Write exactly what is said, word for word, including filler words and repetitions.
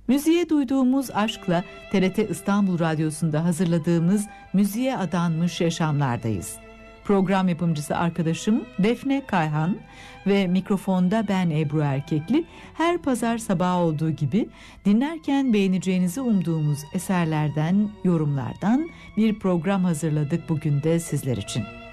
Müziğe duyduğumuz aşkla T R T İstanbul Radyosu'nda hazırladığımız Müziğe Adanmış Yaşamlardayız. Program yapımcısı arkadaşım Defne Kayhan ve mikrofonda ben Ebru Erkekli. Her pazar sabahı olduğu gibi dinlerken beğeneceğinizi umduğumuz eserlerden, yorumlardan bir program hazırladık bugün de sizler için.